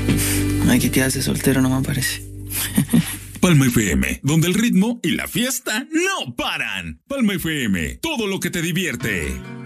Hay que quedarse soltero, no me parece. Palma FM, donde el ritmo y la fiesta no paran. Palma FM, todo lo que te divierte.